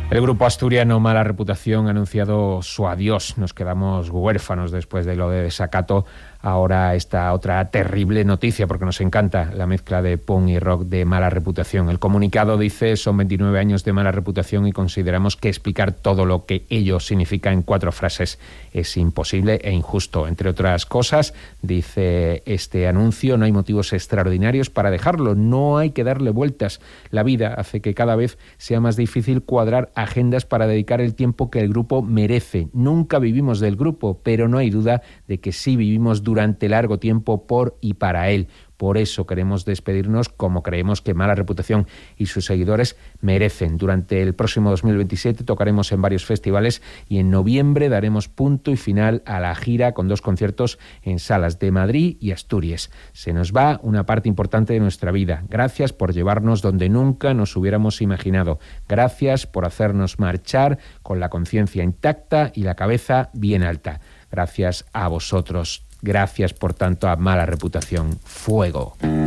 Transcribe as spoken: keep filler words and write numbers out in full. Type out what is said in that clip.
El grupo asturiano Mala Reputación ha anunciado su adiós. Nos quedamos huérfanos después de lo de Desacato. Ahora esta otra terrible noticia, porque nos encanta la mezcla de punk y rock de Mala Reputación. El comunicado dice: son veintinueve años de mala reputación y consideramos que explicar todo lo que ello significa en cuatro frases es imposible e injusto. Entre otras cosas, dice este anuncio, no hay motivos extraordinarios para dejarlo, no hay que darle vueltas. La vida hace que cada vez sea más difícil cuadrar agendas para dedicar el tiempo que el grupo merece. Nunca vivimos del grupo, pero no hay duda de que sí vivimos durante largo tiempo por y para él. Por eso queremos despedirnos como creemos que Mala Reputación y sus seguidores merecen. Durante el próximo dos mil veintisiete tocaremos en varios festivales y en noviembre daremos punto y final a la gira con dos conciertos en salas de Madrid y Asturias. Se nos va una parte importante de nuestra vida. Gracias por llevarnos donde nunca nos hubiéramos imaginado. Gracias por hacernos marchar con la conciencia intacta y la cabeza bien alta. Gracias a vosotros. Gracias, por tanto, a Mala Reputación. Fuego.